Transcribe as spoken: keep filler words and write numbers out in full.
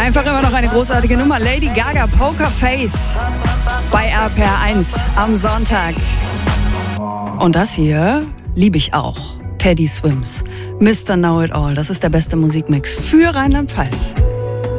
Einfach immer noch eine großartige Nummer. Lady Gaga, Poker Face bei R P R eins am Sonntag. Und das hier liebe ich auch. Teddy Swims, Mister Know It All. Das ist der beste Musikmix für Rheinland-Pfalz.